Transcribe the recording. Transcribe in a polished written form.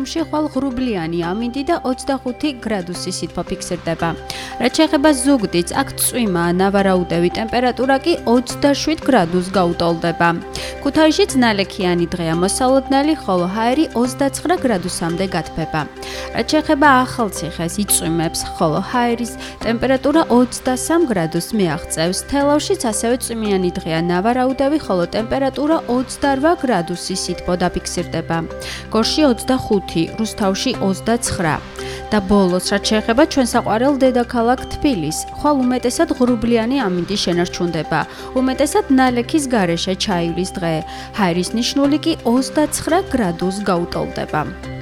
რეგიონში ხვალ ღრუბლიანი ამინდი და 25 გრადუსი სითბო ფიქსირდება. რაც შეეხება ზუგდიდს, აქ წვიმა, ნავარაუდევი ტემპერატურა კი 27 გრადუსს გაუტოლდება. ქუთაისშიც ნალექიანი დღეა მოსალოდნელი, ხოლო ჰაერი 29 გრადუსამდე გათბება. რაც შეეხება ახალციხეს, იწვიმებს, ხოლო ჰაერის ტემპერატურა 23 გრადუსს მიაღწევს. თელავშიც ასევე წვიმიანი დღეა, ნავარაუდევი, ხოლო ტემპერატურა 28 გრადუსი სითბო დაფიქსირდება. გორში 25, რუსთავში 29. და ბოლოს, რაც შეეხება ჩვენ საყვარელ დედაქალაქ თბილისს, ხვალ უმეტესად ღრუბლიანი ამინდი შენარჩუნდება. უმეტესად ნალექის გარეშე ჩაივლის დღე. ჰაერის ნიშნული კი 29 გრადუსს გაუტოლდება.